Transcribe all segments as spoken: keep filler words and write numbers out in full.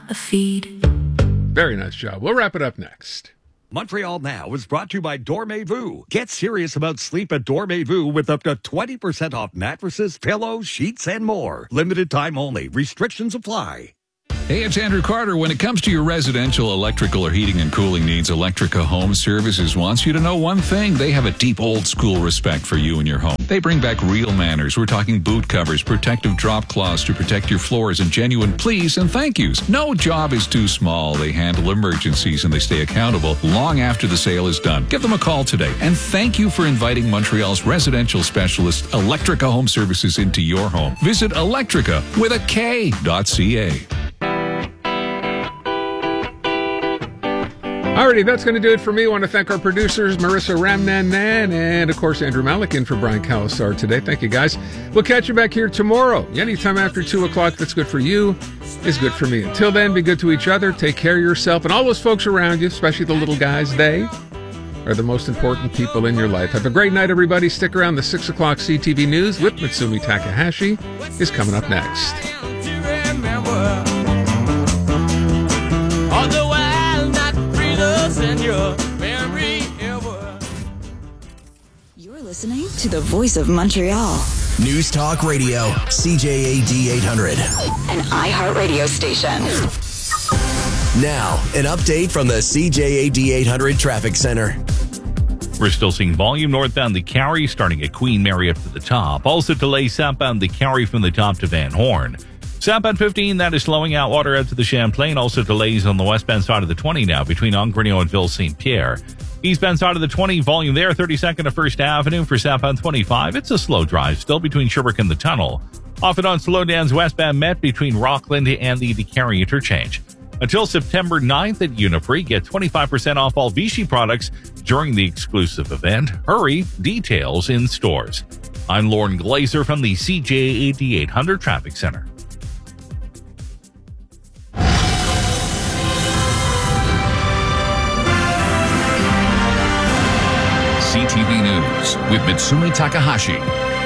a feed. Very nice job. We'll wrap it up next. Montreal Now is brought to you by Dormez-vous. Get serious about sleep at Dormez-vous with up to twenty percent off mattresses, pillows, sheets, and more. Limited time only. Restrictions apply. Hey, it's Andrew Carter. When it comes to your residential electrical or heating and cooling needs, Electrica Home Services wants you to know one thing. They have a deep old-school respect for you and your home. They bring back real manners. We're talking boot covers, protective drop cloths to protect your floors, and genuine please and thank yous. No job is too small. They handle emergencies, and they stay accountable long after the sale is done. Give them a call today. And thank you for inviting Montreal's residential specialist, Electrica Home Services, into your home. Visit Electrica with a K dot C A. Alrighty, that's going to do it for me. I want to thank our producers, Marissa Ramnanan, and of course, Andrew Malik in for Brian Calasar today. Thank you, guys. We'll catch you back here tomorrow. Anytime after two o'clock that's good for you is good for me. Until then, be good to each other. Take care of yourself and all those folks around you, especially the little guys. They are the most important people in your life. Have a great night, everybody. Stick around. The six o'clock C T V News with Mitsumi Takahashi is coming up next. You're listening to the Voice of Montreal. News Talk Radio, C J A D eight hundred. An iHeartRadio station. Now, an update from the C J A D eight hundred Traffic Center. We're still seeing volume northbound the Carry, starting at Queen Mary up to the top. Also delays southbound the Carry from the top to Van Horn. Southbound fifteen, that is slowing out water out to the Champlain. Also delays on the westbound side of the twenty now between Ongrignon and Ville Saint Pierre. Eastbound side of the twenty, volume there, thirty-second to First Avenue. For southbound twenty-five, it's a slow drive, still between Sherbrooke and the tunnel. Off and on slowdowns westbound Met between Rockland and the DeCarry interchange. Until September ninth at Uniprix, get twenty-five percent off all Vichy products during the exclusive event. Hurry, details in stores. I'm Lauren Glazer from the C J A D eight hundred Traffic Center. C T V News with Mitsumi Takahashi.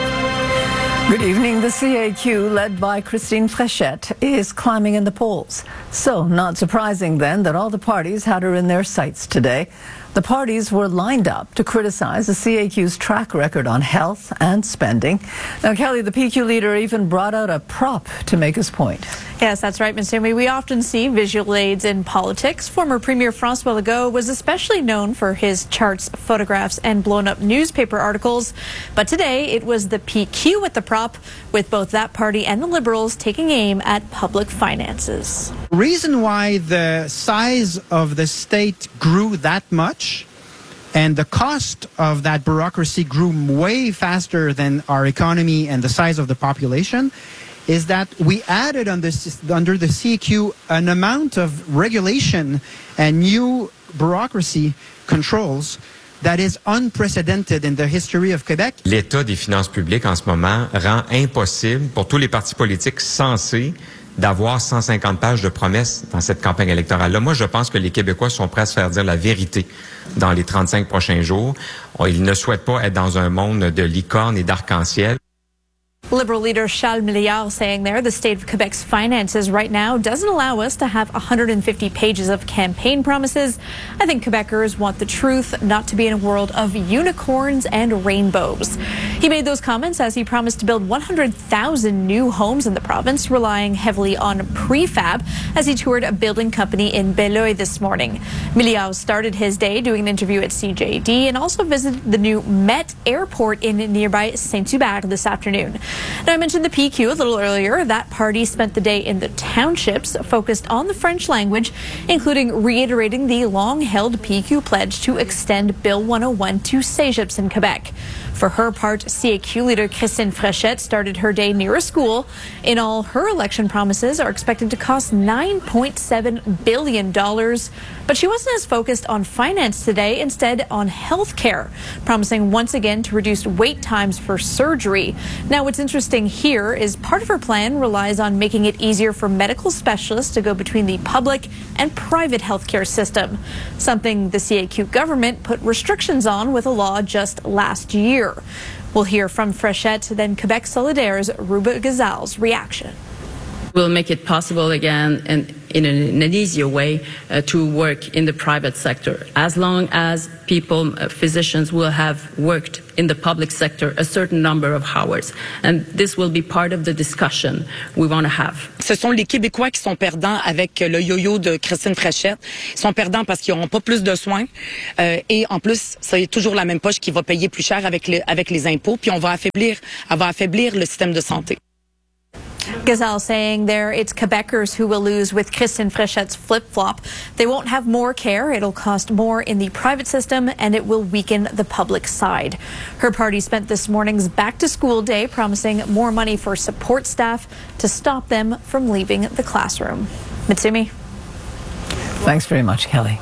Good evening. The C A Q, led by Christine Frechette, is climbing in the polls. So, not surprising then that all the parties had her in their sights today. The parties were lined up to criticize the C A Q's track record on health and spending. Now, Kelly, the P Q leader even brought out a prop to make his point. Yes, that's right, Miz Numi. We often see visual aids in politics. Former Premier François Legault was especially known for his charts, photographs, and blown-up newspaper articles. But today, it was the P Q with the prop, with both that party and the Liberals taking aim at public finances. The reason why the size of the state grew that much and the cost of that bureaucracy grew way faster than our economy and the size of the population is that we added on this, under the C A Q an amount of regulation and new bureaucracy controls that is unprecedented in the history of Quebec. L'état des finances publiques en ce moment rend impossible pour tous les partis politiques censés d'avoir cent cinquante pages de promesses dans cette campagne électorale-là. Moi, je pense que les Québécois sont prêts à se faire dire la vérité dans les trente-cinq prochains jours. Ils ne souhaitent pas être dans un monde de licorne et d'arc-en-ciel. Liberal leader Charles Milliard saying there the state of Quebec's finances right now doesn't allow us to have one hundred fifty pages of campaign promises. I think Quebecers want the truth, not to be in a world of unicorns and rainbows. He made those comments as he promised to build one hundred thousand new homes in the province, relying heavily on prefab, as he toured a building company in Beloeil this morning. Milliard started his day doing an interview at C J D and also visited the new Met Airport in nearby Saint-Hubert this afternoon. Now, I mentioned the P Q a little earlier. That party spent the day in the townships, focused on the French language, including reiterating the long-held P Q pledge to extend Bill one oh one to cégeps in Quebec. For her part, C A Q leader Christine Frechette started her day near a school. In all, her election promises are expected to cost nine point seven billion dollars. But she wasn't as focused on finance today, instead on health care, promising once again to reduce wait times for surgery. Now, what's interesting here is part of her plan relies on making it easier for medical specialists to go between the public and private healthcare system, something the C A Q government put restrictions on with a law just last year. We'll hear from Frechette, then Quebec Solidaire's Ruba Gazal's reaction. We'll make it possible again and in an, in an easier way uh, to work in the private sector. As long as people, uh, physicians will have worked in the public sector a certain number of hours. And this will be part of the discussion we want to have. Ce sont les Québécois qui sont perdants avec le yo-yo de Christine Fréchette. Ils sont perdants parce qu'ils n'auront pas plus de soins. Euh, et en plus, c'est toujours la même poche qui va payer plus cher avec, le, avec les impôts. Puis on va affaiblir, on va affaiblir le système de santé. Gazelle saying there it's Quebecers who will lose with Christine Fréchette's flip-flop. They won't have more care, it'll cost more in the private system, and it will weaken the public side. Her party spent this morning's back-to-school day promising more money for support staff to stop them from leaving the classroom. Mitsumi? Thanks very much, Kelly.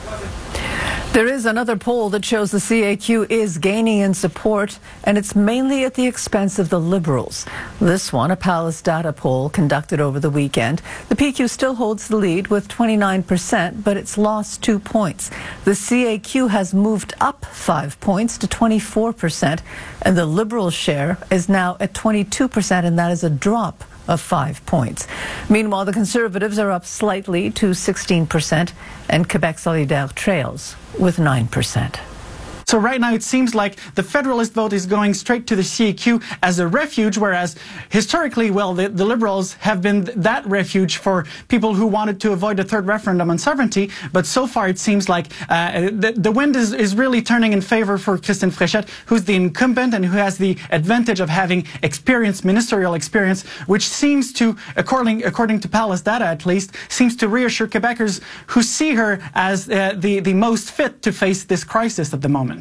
There is another poll that shows the C A Q is gaining in support, and it's mainly at the expense of the Liberals. This one, a Palace data poll conducted over the weekend. The P Q still holds the lead with twenty-nine percent, but it's lost two points. The C A Q has moved up five points to twenty-four percent, and the Liberals' share is now at twenty-two percent, and that is a drop of five points. Meanwhile, the Conservatives are up slightly to sixteen percent, and Quebec Solidaire trails with nine percent. So right now it seems like the Federalist vote is going straight to the C A Q as a refuge, whereas historically, well, the, the Liberals have been that refuge for people who wanted to avoid a third referendum on sovereignty. But so far it seems like uh, the, the wind is, is really turning in favor for Christine Fréchette, who's the incumbent and who has the advantage of having experience, ministerial experience, which seems to, according, according to Palace data at least, seems to reassure Quebecers who see her as uh, the, the most fit to face this crisis at the moment.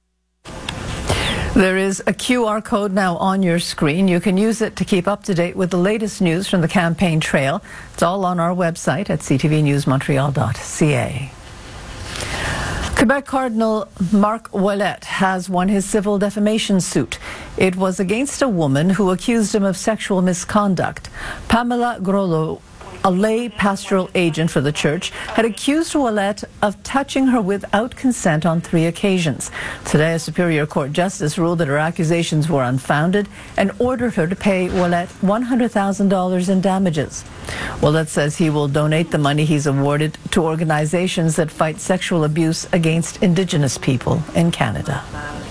There is a Q R code now on your screen. You can use it to keep up to date with the latest news from the campaign trail. It's all on our website at c t v news montreal dot c a. Quebec Cardinal Marc Ouellet has won his civil defamation suit. It was against a woman who accused him of sexual misconduct. Pamela Groslo, a lay pastoral agent for the church, had accused Ouellet of touching her without consent on three occasions. Today, a Superior Court justice ruled that her accusations were unfounded and ordered her to pay Ouellet one hundred thousand dollars in damages. Ouellet says he will donate the money he's awarded to organizations that fight sexual abuse against Indigenous people in Canada.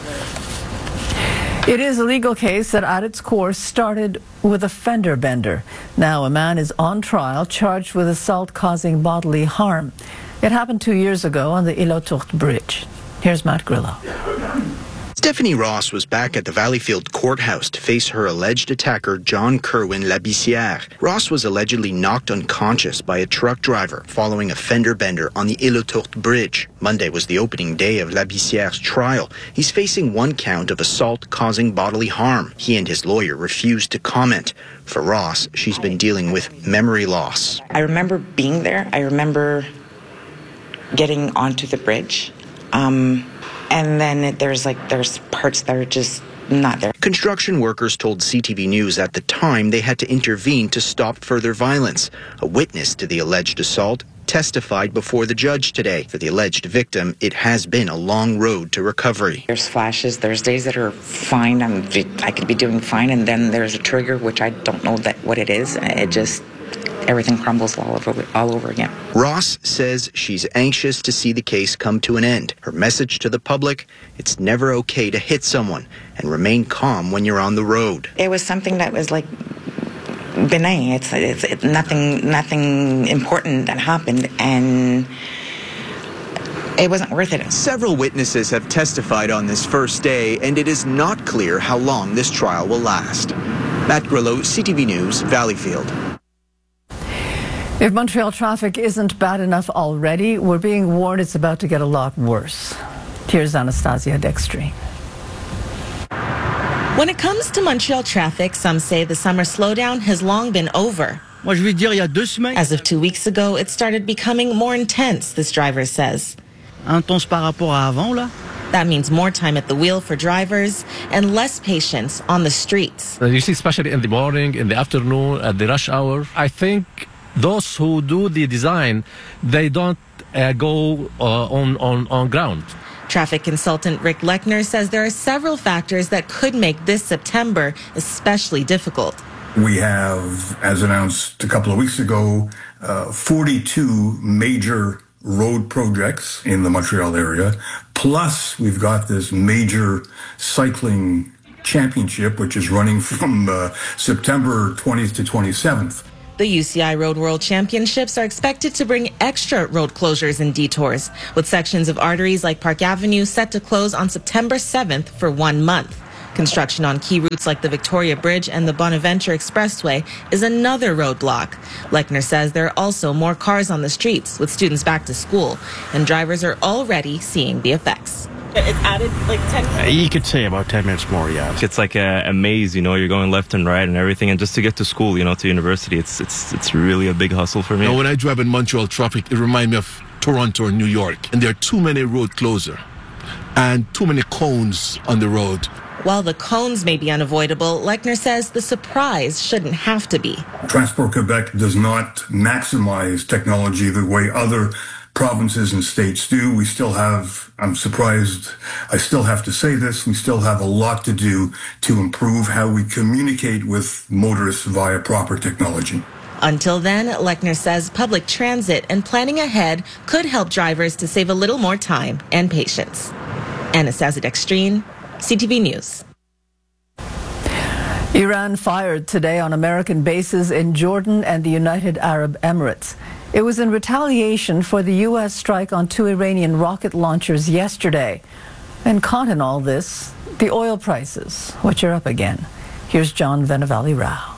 It is a legal case that at its core started with a fender bender. Now a man is on trial charged with assault causing bodily harm. It happened two years ago on the Île aux Tourtes Bridge. Here's Matt Grillo. Stephanie Ross was back at the Valleyfield courthouse to face her alleged attacker, John Kerwin Labissière. Ross was allegedly knocked unconscious by a truck driver following a fender bender on the Île aux Tourtes Bridge. Monday was the opening day of Labissière's trial. He's facing one count of assault causing bodily harm. He and his lawyer refused to comment. For Ross, she's been dealing with memory loss. I remember being there. I remember getting onto the bridge. Um... And then there's like, there's parts that are just not there. Construction workers told C T V News at the time they had to intervene to stop further violence. A witness to the alleged assault testified before the judge today. For the alleged victim, it has been a long road to recovery. There's flashes, there's days that are fine, I'm, I could be doing fine, and then there's a trigger, which I don't know that what it is. It just, everything crumbles all over, all over again. Ross says she's anxious to see the case come to an end. Her message to the public, it's never okay to hit someone, and remain calm when you're on the road. It was something that was like benign. It's, it's, it's nothing, nothing important that happened, and it wasn't worth it. Several witnesses have testified on this first day, and it is not clear how long this trial will last. Matt Grillo, C T V News, Valleyfield. If Montreal traffic isn't bad enough already, we're being warned it's about to get a lot worse. Here's Anastasia Dextrine. When it comes to Montreal traffic, some say the summer slowdown has long been over. As of two weeks ago, it started becoming more intense, this driver says. That means more time at the wheel for drivers and less patience on the streets. You see, especially in the morning, in the afternoon, at the rush hour, I think those who do the design, they don't uh, go uh, on, on, on ground. Traffic consultant Rick Lechner says there are several factors that could make this September especially difficult. We have, as announced a couple of weeks ago, uh, forty-two major road projects in the Montreal area. Plus, we've got this major cycling championship, which is running from uh, September twentieth to twenty-seventh. The U C I Road World Championships are expected to bring extra road closures and detours, with sections of arteries like Park Avenue set to close on September seventh for one month. Construction on key routes like the Victoria Bridge and the Bonaventure Expressway is another roadblock. Lechner says there are also more cars on the streets with students back to school, and drivers are already seeing the effects. It's added like ten minutes. You could say about ten minutes more, yeah. It's like a, a maze, you know, you're going left and right and everything. And just to get to school, you know, to university, it's it's it's really a big hustle for me. Now, when I drive in Montreal traffic, it reminds me of Toronto or New York. And there are too many road closures and too many cones on the road. While the cones may be unavoidable, Lechner says the surprise shouldn't have to be. Transport Quebec does not maximize technology the way other provinces and states do. We still have, I'm surprised, I still have to say this, we still have a lot to do to improve how we communicate with motorists via proper technology. Until then, Lechner says public transit and planning ahead could help drivers to save a little more time and patience. Anastasia Dextrine, C T V News. Iran fired today on American bases in Jordan and the United Arab Emirates. It was in retaliation for the U S strike on two Iranian rocket launchers yesterday. And caught in all this, the oil prices, which are up again. Here's John Venevali Rao.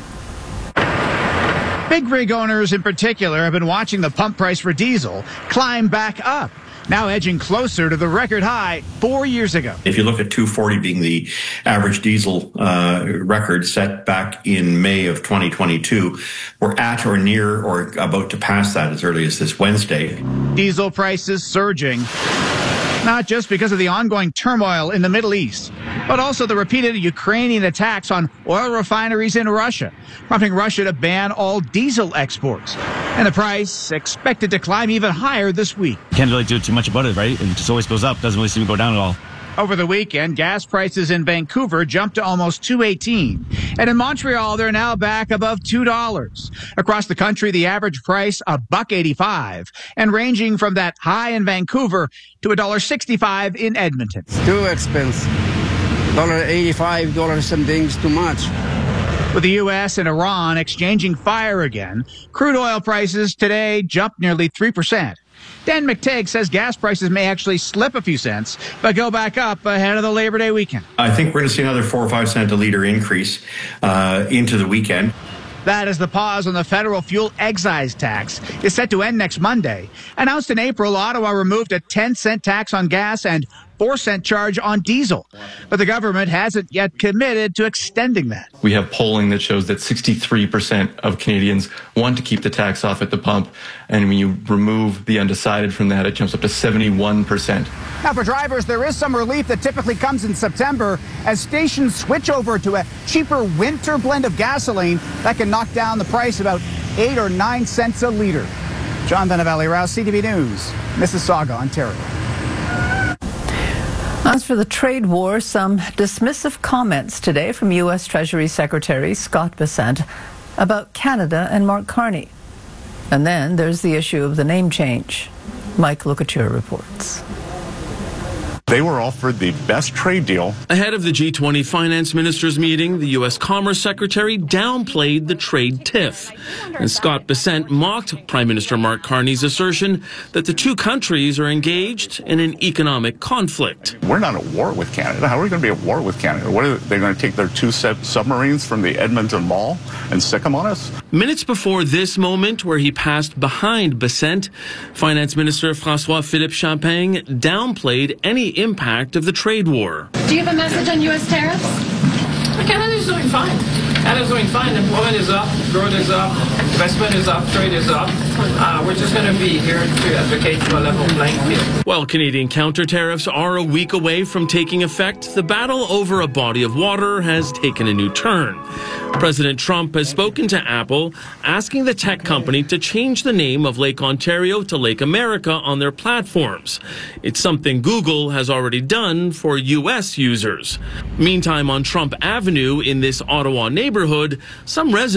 Big rig owners in particular have been watching the pump price for diesel climb back up, now edging closer to the record high four years ago. If you look at two forty being the average diesel uh, record set back in May of twenty twenty-two, we're at or near or about to pass that as early as this Wednesday. Diesel prices surging, not just because of the ongoing turmoil in the Middle East, but also the repeated Ukrainian attacks on oil refineries in Russia, prompting Russia to ban all diesel exports. And the price expected to climb even higher this week. Can't really do too much about it, right? It just always goes up, doesn't really seem to go down at all. Over the weekend, gas prices in Vancouver jumped to almost two eighteen. And in Montreal, they're now back above two dollars. Across the country, the average price, a buck eighty-five, and ranging from that high in Vancouver to a dollar sixty-five in Edmonton. Too expensive. Dollar eighty-five, dollar something's too much. With the U S and Iran exchanging fire again, crude oil prices today jumped nearly three percent. Dan McTagg says gas prices may actually slip a few cents, but go back up ahead of the Labor Day weekend. I think we're going to see another four or five cent a litre increase uh, into the weekend. That is the pause on the federal fuel excise tax is set to end next Monday. Announced in April, Ottawa removed a ten cent tax on gas and four cent charge on diesel. But the government hasn't yet committed to extending that. We have polling that shows that sixty-three percent of Canadians want to keep the tax off at the pump. And when you remove the undecided from that, it jumps up to seventy-one percent. Now, for drivers, there is some relief that typically comes in September as stations switch over to a cheaper winter blend of gasoline that can knock down the price about eight or nine cents a litre. John Venevali Rao, C T V News, Mississauga, Ontario. As for the trade war, some dismissive comments today from U S Treasury Secretary Scott Bessent about Canada and Mark Carney. And then there's the issue of the name change. Mike Loucouture reports. They were offered the best trade deal. Ahead of the G twenty finance ministers meeting, the U S Commerce Secretary downplayed the trade tiff. And Scott Bessent mocked Prime Minister Mark Carney's assertion that the two countries are engaged in an economic conflict. We're not at war with Canada. How are we going to be at war with Canada? What are they going to take their two submarines from the Edmonton Mall and stick them on us? Minutes before this moment, where he passed behind Bessent, Finance Minister François-Philippe Champagne downplayed any impact of the trade war. Do you have a message on U S tariffs? Canada's doing fine. Canada's doing fine. Employment is up, growth is up, investment is up, trade is up. Uh, we're just going to be here to advocate for a level playing field. While Canadian counter tariffs are a week away from taking effect, the battle over a body of water has taken a new turn. President Trump has spoken to Apple, asking the tech company to change the name of Lake Ontario to Lake America on their platforms. It's something Google has already done for U S users. Meantime, on Trump Avenue in this Ottawa neighborhood, some residents think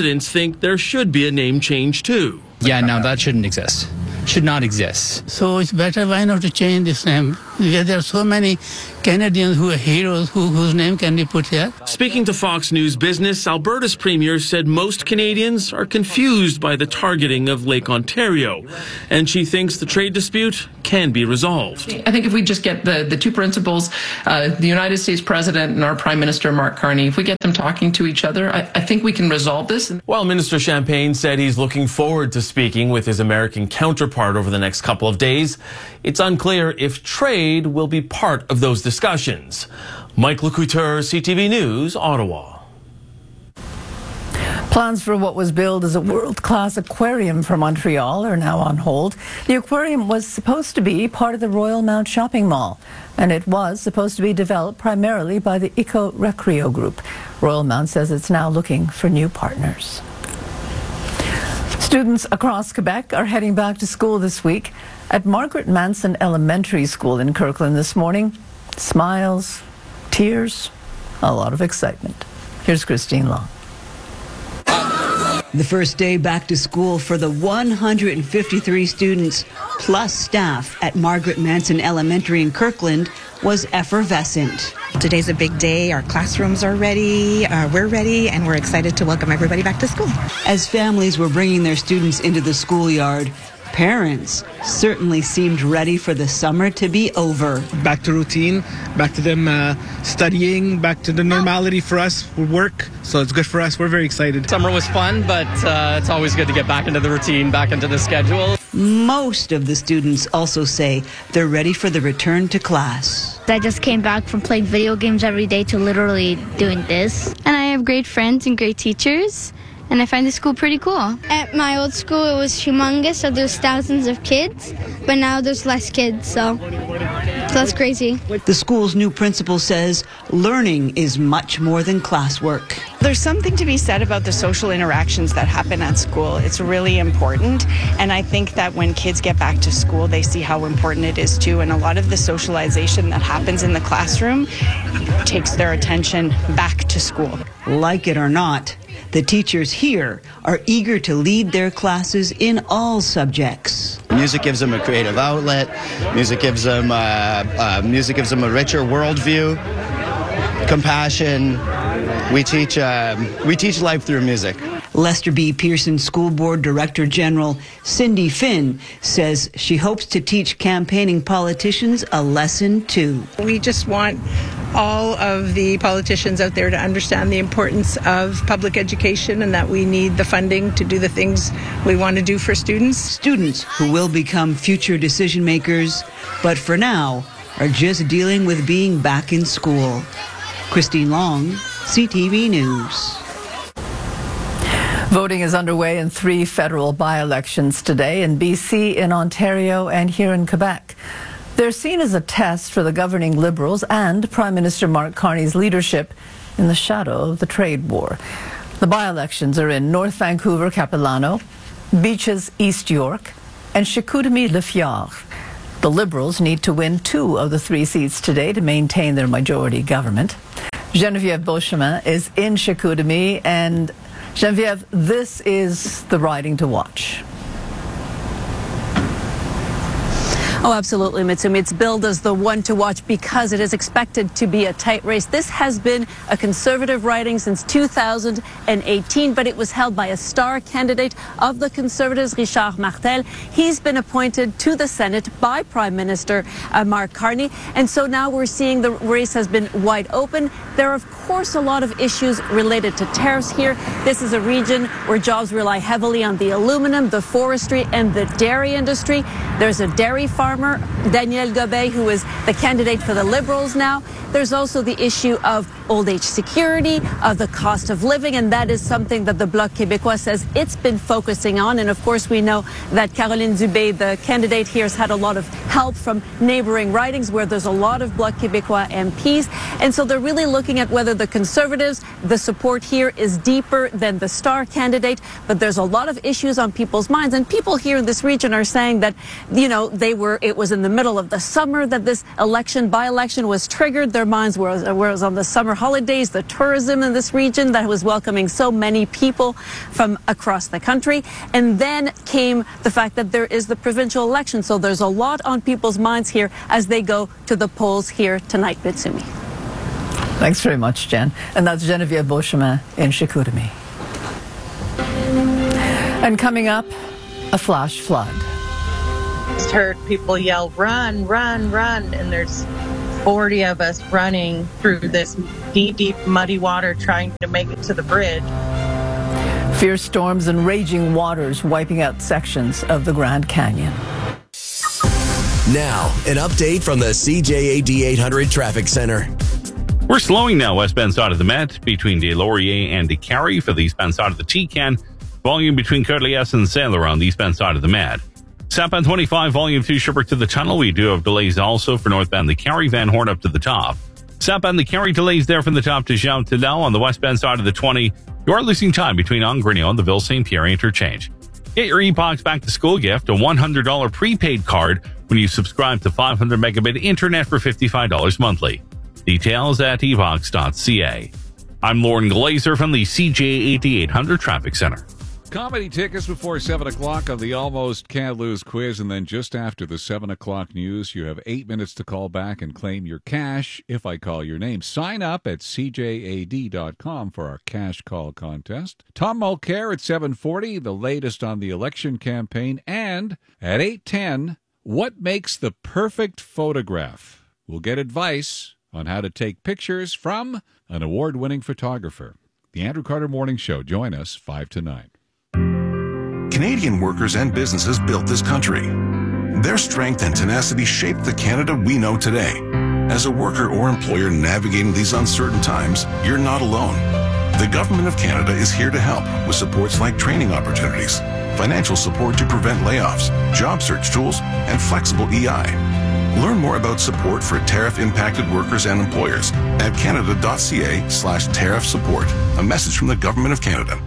think there should be a name change too. Yeah, no, that shouldn't exist. Should not exist. So it's better, why not to change this name? There are so many Canadians who are heroes who, whose name can be put here. Speaking to Fox News Business, Alberta's premier said most Canadians are confused by the targeting of Lake Ontario, and she thinks the trade dispute can be resolved. I think if we just get the, the two principals, uh, the United States President and our Prime Minister, Mark Carney, if we get them talking to each other, I, I think we can resolve this. While Minister Champagne said he's looking forward to speaking with his American counterpart over the next couple of days, it's unclear if trade will be part of those discussions. Mike Lecouteur, C T V News, Ottawa. Plans for what was billed as a world-class aquarium for Montreal are now on hold. The aquarium was supposed to be part of the Royal Mount Shopping Mall, and it was supposed to be developed primarily by the Eco Recreo Group. Royal Mount says it's now looking for new partners. Students across Quebec are heading back to school this week. At Margaret Manson Elementary School in Kirkland this morning, smiles, tears, a lot of excitement. Here's Christine Long. The first day back to school for the one hundred fifty-three students plus staff at Margaret Manson Elementary in Kirkland was effervescent. Today's a big day. Our classrooms are ready. Uh, we're ready, and we're excited to welcome everybody back to school. As families were bringing their students into the schoolyard, parents certainly seemed ready for the summer to be over. Back to routine, back to them uh, studying, back to the normality for us with work. So it's good for us. We're very excited. Summer was fun, but uh, it's always good to get back into the routine, back into the schedule. Most of the students also say they're ready for the return to class. I just came back from playing video games every day to literally doing this. And I have great friends and great teachers. And I find the school pretty cool. At my old school, it was humongous, so there's thousands of kids, but now there's less kids, so, so that's crazy. The school's new principal says learning is much more than classwork. There's something to be said about the social interactions that happen at school. It's really important, and I think that when kids get back to school, they see how important it is too, and a lot of the socialization that happens in the classroom takes their attention back to school. Like it or not, the teachers here are eager to lead their classes in all subjects. Music gives them a creative outlet. Music gives them, uh, uh, music gives them a richer worldview, compassion. We teach, uh, we teach life through music. Lester B. Pearson School Board Director General Cindy Finn says she hopes to teach campaigning politicians a lesson too. We just want all of the politicians out there to understand the importance of public education and that we need the funding to do the things we want to do for students. Students who will become future decision makers, but for now are just dealing with being back in school. Christine Long, C T V News. Voting is underway in three federal by-elections today in B C, in Ontario, and here in Quebec. They're seen as a test for the governing Liberals and Prime Minister Mark Carney's leadership in the shadow of the trade war. The by-elections are in North Vancouver, Capilano, Beaches, East York, and Chicoutimi-Le Fjord. The Liberals need to win two of the three seats today to maintain their majority government. Geneviève Beauchemin is in Chicoutimi, and Geneviève, this is the riding to watch. Oh, absolutely, Mitsumi. It's billed as the one to watch because it is expected to be a tight race. This has been a Conservative riding since two thousand eighteen, but it was held by a star candidate of the Conservatives, Richard Martel. He's been appointed to the Senate by Prime Minister uh, Mark Carney, and so now we're seeing the race has been wide open. There are, of course, a lot of issues related to tariffs here. This is a region where jobs rely heavily on the aluminum, the forestry, and the dairy industry. There's a dairy farmer, Daniel Gobet, who is the candidate for the Liberals now. There's also the issue of old age security, of the cost of living, and that is something that the Bloc Québécois says it's been focusing on. And of course, we know that Caroline Dubé, the candidate here, has had a lot of help from neighboring ridings where there's a lot of Bloc Québécois M Ps. And so they're really looking at whether the Conservatives, the support here is deeper than the star candidate. But there's a lot of issues on people's minds. And people here in this region are saying that, you know, they were, it was in the middle of the summer that this election, by-election was triggered. Their minds were, were on the summer holidays, the tourism in this region that was welcoming so many people from across the country. And then came the fact that there is the provincial election. So there's a lot on people's minds here as they go to the polls here tonight, Mitsumi. Thanks very much, Jen. And that's Genevieve Beauchemin in Chicoutimi. And coming up, a flash flood. Just heard people yell, run, run, run, and there's forty of us running through this deep, deep, muddy water trying to make it to the bridge. Fierce storms and raging waters wiping out sections of the Grand Canyon. Now, an update from the C J A D eight hundred Traffic Center. We're slowing now westbound side of the Met between Des Lauriers and Des Carré for the eastbound side of the T-Can. Volume between Côte-Liesse and Saint-Laurent on the eastbound side of the Met. Southbound twenty-five, volume two, Sherbrooke to the tunnel. We do have delays also for northbound the Carry, Van Horn up to the top. Southbound the Carry, delays there from the top to Jean Tadel. On the westbound side of the twenty, you are losing time between Angrignon and the Ville-Saint Pierre interchange. Get your Epochs back to school gift, a one hundred dollars prepaid card when you subscribe to five hundred megabit internet for fifty-five dollars monthly. Details at epochs dot c a. I'm Lauren Glazer from the C J A D eight hundred Traffic Center. Comedy tickets before seven o'clock on the Almost Can't Lose quiz, and then just after the seven o'clock news, you have eight minutes to call back and claim your cash if I call your name. Sign up at c j a d dot com for our cash call contest. Tom Mulcair at seven forty, the latest on the election campaign, and at eight ten, what makes the perfect photograph? We'll get advice on how to take pictures from an award-winning photographer. The Andrew Carter Morning Show. Join us five to nine. Canadian workers and businesses built this country. Their strength and tenacity shaped the Canada we know today. As a worker or employer navigating these uncertain times, you're not alone. The Government of Canada is here to help with supports like training opportunities, financial support to prevent layoffs, job search tools, and flexible E I. Learn more about support for tariff-impacted workers and employers at canada.ca slash tariff support. A message from the Government of Canada.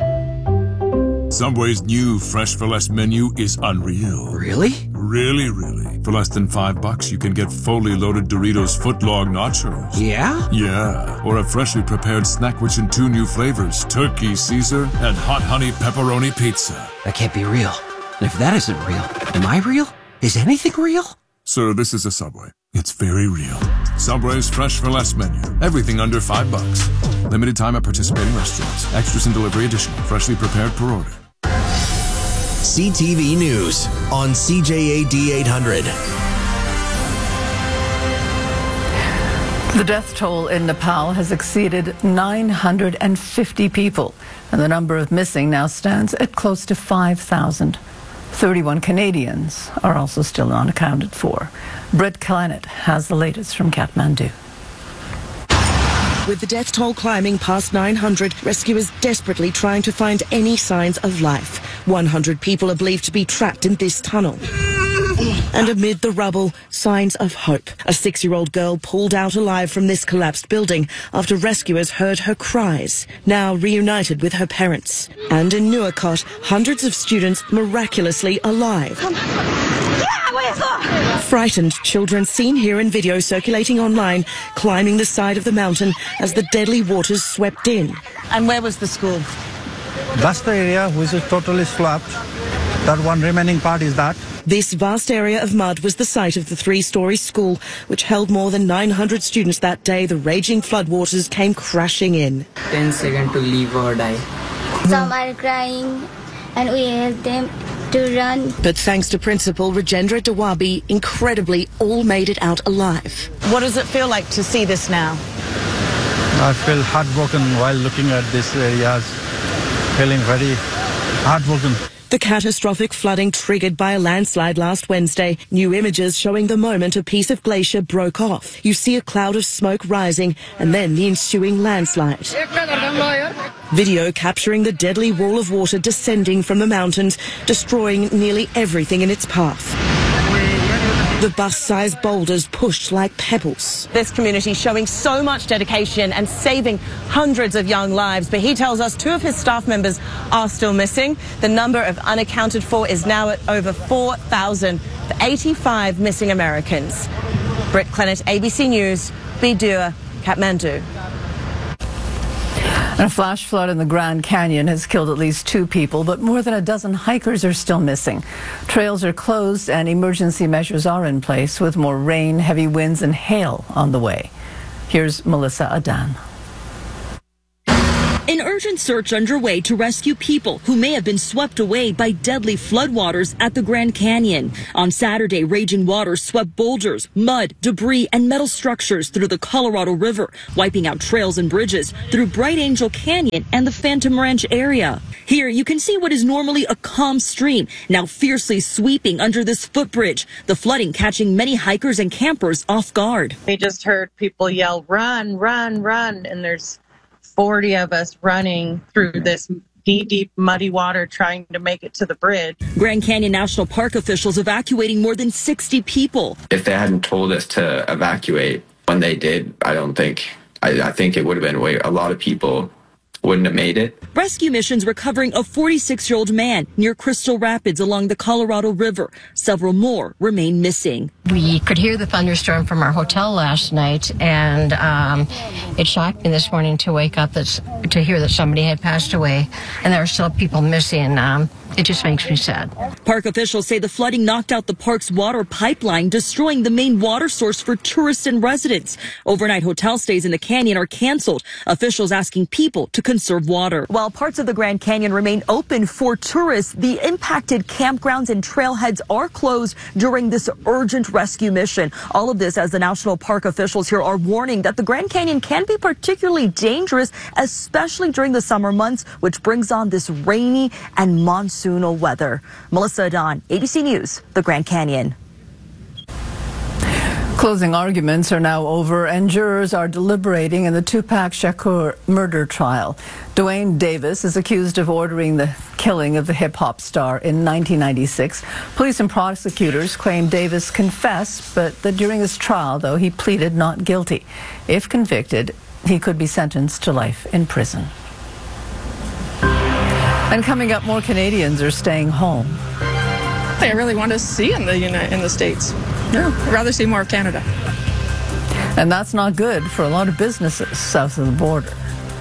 Subway's new Fresh for Less menu is unreal. Really? Really, really. For less than five bucks, you can get fully loaded Doritos footlong nachos. Yeah? Yeah. Or a freshly prepared snack which in two new flavors, Turkey Caesar and Hot Honey Pepperoni Pizza. That can't be real. And if that isn't real, am I real? Is anything real? Sir, this is a Subway. It's very real. Subway's Fresh for Less menu. Everything under five bucks. Limited time at participating restaurants. Extras and delivery additional. Freshly prepared per order. C T V News on C J A D eight hundred. The death toll in Nepal has exceeded nine hundred fifty people, and the number of missing now stands at close to five thousand. thirty-one Canadians are also still unaccounted for. Britt Clennett has the latest from Kathmandu. With the death toll climbing past nine hundred, rescuers desperately trying to find any signs of life. one hundred people are believed to be trapped in this tunnel. And amid the rubble, signs of hope. A six-year-old girl pulled out alive from this collapsed building after rescuers heard her cries, now reunited with her parents. And in Nuakot, hundreds of students miraculously alive. Frightened children seen here in video circulating online, climbing the side of the mountain as the deadly waters swept in. And where was the school? That's the area which is totally swamped. That one remaining part is that. This vast area of mud was the site of the three-storey school, which held more than nine hundred students that day the raging floodwaters came crashing in. ten seconds to live or die. Some are crying and we help them to run. But thanks to Principal Rajendra Dawabi, incredibly, all made it out alive. What does it feel like to see this now? I feel heartbroken while looking at these areas, feeling very heartbroken. The catastrophic flooding triggered by a landslide last Wednesday. New images showing the moment a piece of glacier broke off. You see a cloud of smoke rising and then the ensuing landslide. Video capturing the deadly wall of water descending from the mountains, destroying nearly everything in its path. The bus-sized boulders pushed like pebbles. This community showing so much dedication and saving hundreds of young lives, but he tells us two of his staff members are still missing. The number of unaccounted for is now at over four thousand, for eighty-five missing Americans. Britt Clennett, A B C News, Bidua, Kathmandu. A flash flood in the Grand Canyon has killed at least two people, but more than a dozen hikers are still missing. Trails are closed and emergency measures are in place with more rain, heavy winds, and hail on the way. Here's Melissa Adan. An urgent search underway to rescue people who may have been swept away by deadly floodwaters at the Grand Canyon. On Saturday, raging waters swept boulders, mud, debris, and metal structures through the Colorado River, wiping out trails and bridges through Bright Angel Canyon and the Phantom Ranch area. Here, you can see what is normally a calm stream, now fiercely sweeping under this footbridge, the flooding catching many hikers and campers off guard. We just heard people yell, run, run, run, and there's forty of us running through this deep, deep, muddy water trying to make it to the bridge. Grand Canyon National Park officials evacuating more than sixty people. If they hadn't told us to evacuate when they did, I don't think, I, I think it would have been way, a lot of people wouldn't have made it. Rescue missions recovering a forty-six-year-old man near Crystal Rapids along the Colorado River. Several more remain missing. We could hear the thunderstorm from our hotel last night, and um, it shocked me this morning to wake up that's, to hear that somebody had passed away, and there are still people missing. Um, it just makes me sad. Park officials say the flooding knocked out the park's water pipeline, destroying the main water source for tourists and residents. Overnight hotel stays in the canyon are canceled. Officials asking people to conserve water. While parts of the Grand Canyon remain open for tourists, the impacted campgrounds and trailheads are closed during this urgent rescue mission. All of this as the national park officials here are warning that the Grand Canyon can be particularly dangerous, especially during the summer months, which brings on this rainy and monsoonal weather. Melissa Adan, A B C News, the Grand Canyon. Closing arguments are now over and jurors are deliberating in the Tupac Shakur murder trial. Dwayne Davis is accused of ordering the killing of the hip-hop star in nineteen ninety-six. Police and prosecutors claim Davis confessed, but that during his trial, though, he pleaded not guilty. If convicted, he could be sentenced to life in prison. And coming up, more Canadians are staying home. I really want to see in the in the States. No, I'd rather see more of Canada. And that's not good for a lot of businesses south of the border.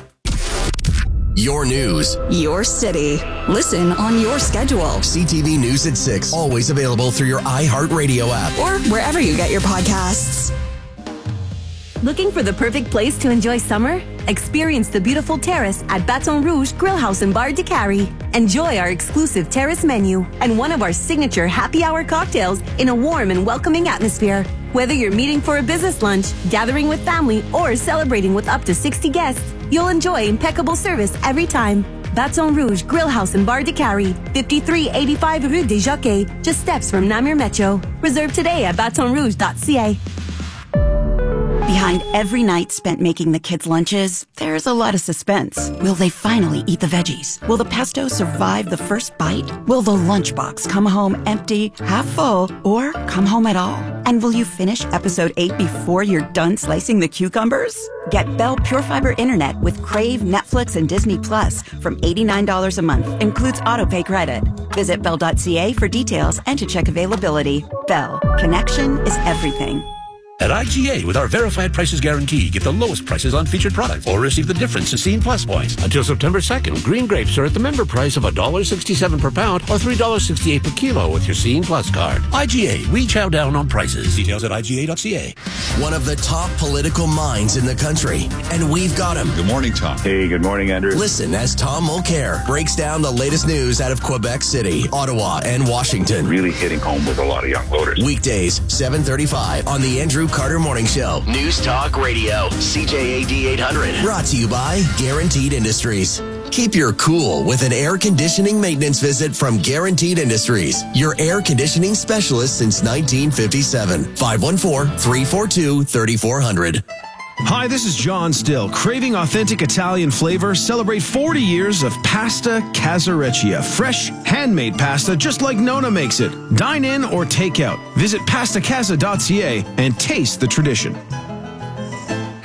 Your news. Your city. Listen on your schedule. C T V News at six. Always available through your iHeartRadio app. Or wherever you get your podcasts. Looking for the perfect place to enjoy summer? Experience the beautiful terrace at Baton Rouge Grillhouse and Bar de Cary. Enjoy our exclusive terrace menu and one of our signature happy hour cocktails in a warm and welcoming atmosphere. Whether you're meeting for a business lunch, gathering with family, or celebrating with up to sixty guests, you'll enjoy impeccable service every time. Baton Rouge Grillhouse and Bar de Cary, fifty-three eighty-five Rue des Jockeys, just steps from Namur Metro. Reserve today at baton rouge dot c a. Behind every night spent making the kids' lunches, there's a lot of suspense. Will they finally eat the veggies? Will the pesto survive the first bite? Will the lunchbox come home empty, half full, or come home at all? And will you finish episode eight before you're done slicing the cucumbers? Get Bell Pure Fiber Internet with Crave, Netflix, and Disney Plus from eighty-nine dollars a month. Includes autopay credit. Visit bell dot c a for details and to check availability. Bell. Connection is everything. At I G A, with our verified prices guarantee, get the lowest prices on featured products or receive the difference to Scene Plus points. Until September second, green grapes are at the member price of one dollar sixty-seven per pound or three dollars sixty-eight per kilo with your Scene Plus card. I G A, we chow down on prices. Details at I G A dot c a. One of the top political minds in the country, and we've got him. Good morning, Tom. Hey, good morning, Andrew. Listen as Tom Mulcair breaks down the latest news out of Quebec City, Ottawa, and Washington. Really hitting home with a lot of young voters. Weekdays, seven thirty-five on the Andrew Carter Morning Show. News Talk Radio, C J A D eight hundred. Brought to you by Guaranteed Industries. Keep your cool with an air conditioning maintenance visit from Guaranteed Industries, your air conditioning specialist since nineteen fifty-seven. five one four, three four two, three four zero zero. Hi, this is John Still. Craving authentic Italian flavor? Celebrate forty years of Pasta Casareccia. Fresh, handmade pasta just like Nona makes it. Dine in or take out. Visit pasta casa dot c a and taste the tradition.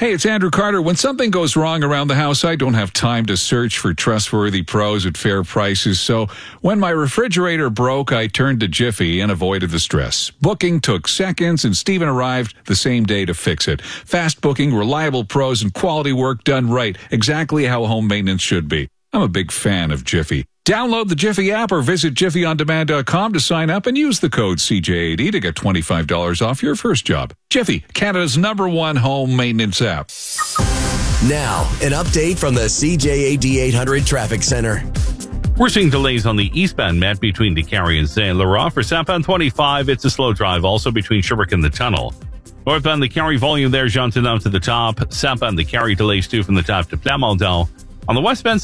Hey, it's Andrew Carter. When something goes wrong around the house, I don't have time to search for trustworthy pros at fair prices. So when my refrigerator broke, I turned to Jiffy and avoided the stress. Booking took seconds, and Steven arrived the same day to fix it. Fast booking, reliable pros, and quality work done right. Exactly how home maintenance should be. I'm a big fan of Jiffy. Download the Jiffy app or visit jiffy on demand dot com to sign up and use the code C J A D to get twenty-five dollars off your first job. Jiffy, Canada's number one home maintenance app. Now, an update from the C J A D eight hundred Traffic Center. We're seeing delays on the eastbound Met between DeCarry and Saint Laurent. For southbound twenty-five, it's a slow drive also between Sherbrooke and the tunnel. Northbound DeCarry volume there, Jean to the top. Southbound DeCarry delays too from the top to Plamondon. On the westbound